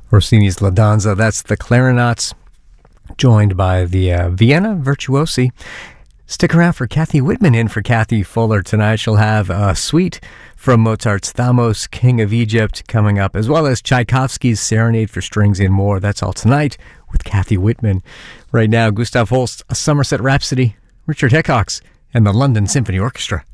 Rossini's La Danza, that's the clarinets, joined by the Vienna Virtuosi. Stick around for Kathy Whitman in for Kathy Fuller tonight. She'll have a suite from Mozart's Thamos, King of Egypt, coming up, as well as Tchaikovsky's Serenade for Strings and more. That's all tonight with Kathy Whitman. Right now, Gustav Holst, A Somerset Rhapsody, Richard Hickox, and the London Symphony Orchestra.